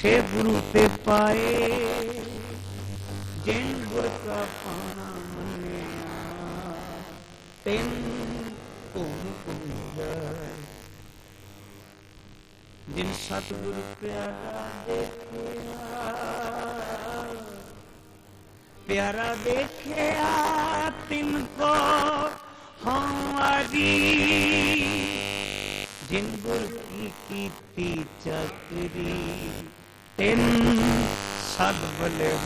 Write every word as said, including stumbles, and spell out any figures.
छे गुरु ते पाए जिन गुर का पाना मन्या तिन धूम कुंजर। जिन सतगुरु प्यारा देखिया प्यारा देखिया तिनको हमारी। जिन गुर की कीती चकरी तिन सद बले